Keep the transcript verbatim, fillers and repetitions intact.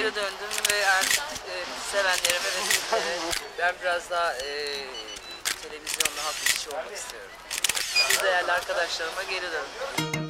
radyoya döndüm ve artık e, sevenlerime ve sizlere ben biraz daha e, televizyonda halk işi olmak istiyorum. Siz değerli arkadaşlarıma geri döndüm.